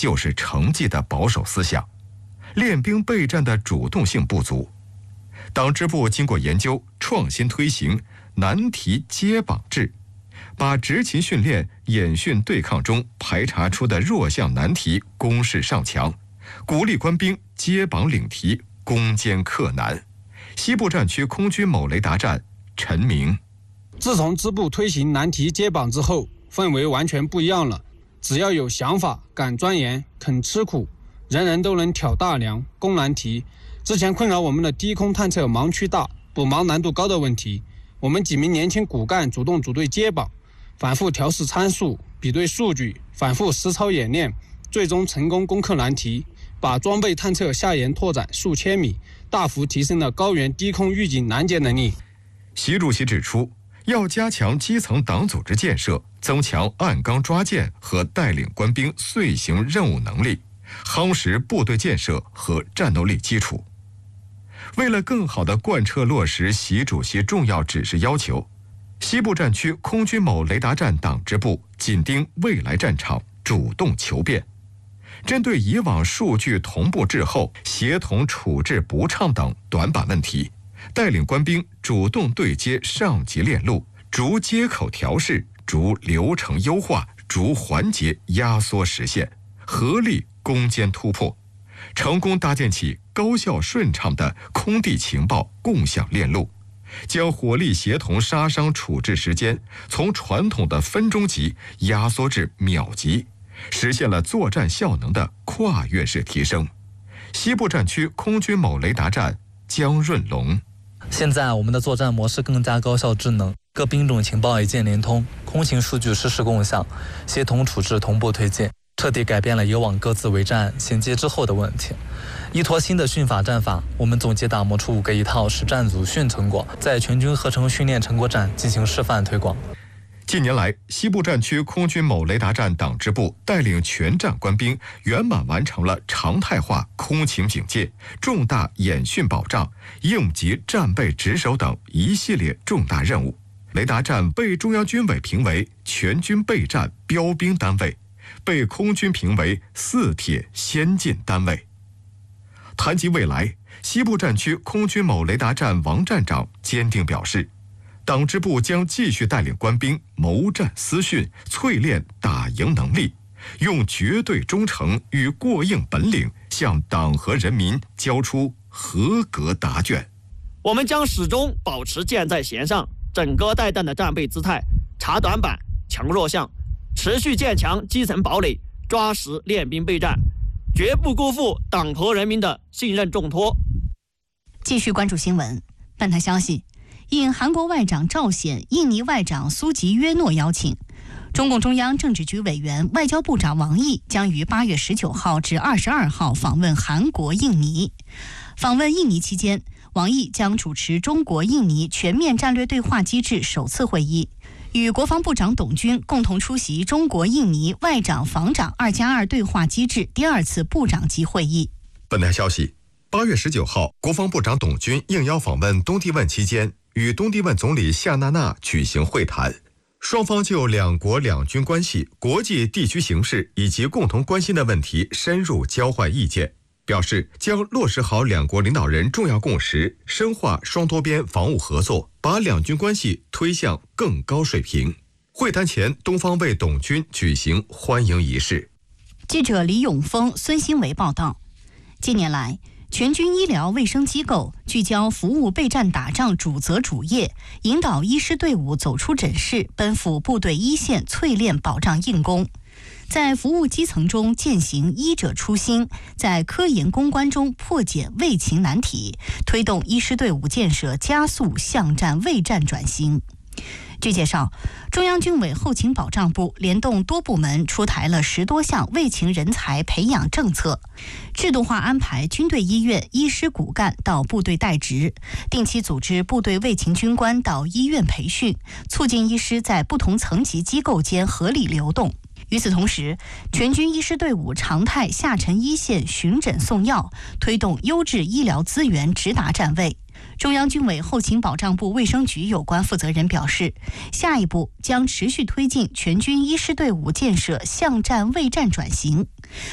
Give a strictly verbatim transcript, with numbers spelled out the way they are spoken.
就是成绩的保守思想，练兵备战的主动性不足。党支部经过研究，创新推行难题接榜制，把执勤训练、演训对抗中排查出的弱项难题公示上墙，鼓励官兵接榜领题，攻坚克难。西部战区空军某雷达站陈明： 自从支部推行难题接榜之后，氛围完全不一样了。只要有想法、敢钻研、肯吃苦，人人都能挑大梁、攻难题。之前困扰我们的低空探测盲区大、补盲难度高的问题，我们几名年轻骨干主动组队接榜，反复调试参数，比对数据，反复实操演练，最终成功攻克难题，把装备探测下沿拓展数千米，大幅提升了高原低空预警拦截能力。 习主席指出，要加强基层党组织建设，增强按纲抓建和带领官兵遂行任务能力，夯实部队建设和战斗力基础。为了更好地贯彻落实习主席重要指示要求，西部战区空军某雷达站党支部紧盯未来战场，主动求变。针对以往数据同步滞后、协同处置不畅等短板问题，带领官兵主动对接上级链路，逐接口调试，逐流程优化，逐环节压缩实现，合力攻坚突破，成功搭建起高效顺畅的空地情报共享链路，将火力协同杀伤处置时间从传统的分钟级压缩至秒级，实现了作战效能的跨越式提升。西部战区空军某雷达站姜润龙： 现在我们的作战模式更加高效智能，各兵种情报一键联通，空情数据实时共享，协同处置同步推进，彻底改变了以往各自为战衔接之后的问题。依托新的训法战法，我们总结打磨出五个一套实战组训成果，在全军合成训练成果展进行示范推广。 近年来，西部战区空军某雷达站党支部带领全站官兵圆满完成了常态化空情警戒、重大演训保障、应急战备值守等一系列重大任务。雷达站被中央军委评为全军备战标兵单位，被空军评为四铁先进单位。谈及未来，西部战区空军某雷达站王站长坚定表示，党支部将继续带领官兵谋战思训，淬炼打赢能力，用绝对忠诚与过硬本领向党和人民交出合格答卷。 我们将始终保持箭在弦上、整戈待旦的战备姿态，查短板、强弱项，持续建强基层堡垒，抓实练兵备战，绝不辜负党和人民的信任重托。 继续关注新闻。本台消息，应韩国外长赵显、印尼外长苏吉约诺邀请，中共中央政治局委员、外交部长王毅将于八月十九号至二十二号访问韩国、印尼。访问印尼期间，王毅将主持中国印尼全面战略对话机制首次会议，与国防部长董军共同出席中国印尼外长防长二加二对话机制第二次部长级会议。 本台消息，八月十九号，国防部长董军应邀访问东帝汶期间，与东帝汶总理夏纳纳举行会谈，双方就两国两军关系、国际地区形势以及共同关心的问题深入交换意见，表示将落实好两国领导人重要共识，深化双多边防务合作，把两军关系推向更高水平。会谈前，东方为董军举行欢迎仪式。 记者李永峰、孙新维报道，近年来，全军医疗卫生机构聚焦服务备战打仗主责主业，引导医师队伍走出诊室，奔赴部队一线淬炼保障硬功，在服务基层中践行医者初心，在科研攻关中破解卫勤难题，推动医师队伍建设加速向战卫战转型。据介绍，中央军委后勤保障部联动多部门出台了十多项卫勤人才培养政策，制度化安排军队医院医师骨干到部队代职，定期组织部队卫勤军官到医院培训，促进医师在不同层级机构间合理流动。与此同时，全军医师队伍常态下沉一线巡诊送药，推动优质医疗资源直达站位。中央军委后勤保障部卫生局有关负责人表示，下一步将持续推进全军医师队伍建设向战卫战转型，